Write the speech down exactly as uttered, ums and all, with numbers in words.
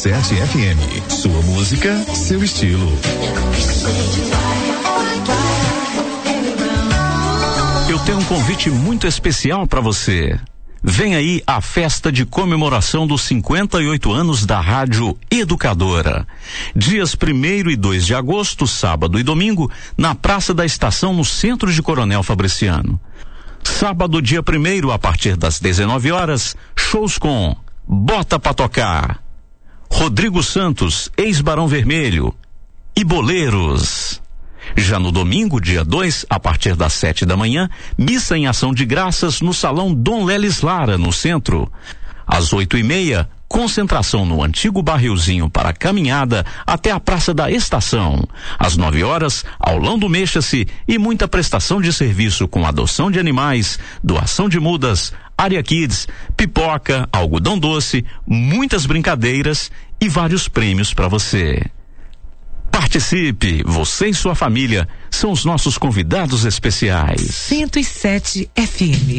sete F M. Sua música, seu estilo. Eu tenho um convite muito especial para você. Vem aí a festa de comemoração dos cinquenta e oito anos da Rádio Educadora. Dias primeiro e dois de agosto, sábado e domingo, na Praça da Estação, no centro de Coronel Fabriciano. Sábado, dia primeiro, a partir das dezenove horas, shows com Bota Pra Tocar, Rodrigo Santos, ex-Barão Vermelho e Boleiros. Já no domingo, dia dois, a partir das sete da manhã, missa em ação de graças no Salão Dom Lelis Lara, no centro. Às oito e meia, concentração no antigo barrilzinho para caminhada até a Praça da Estação. Às nove horas, aulão do Mexa-se e muita prestação de serviço com adoção de animais, doação de mudas, área kids, pipoca, algodão doce, muitas brincadeiras e vários prêmios para você. Participe, você e sua família são os nossos convidados especiais. cento e sete F M.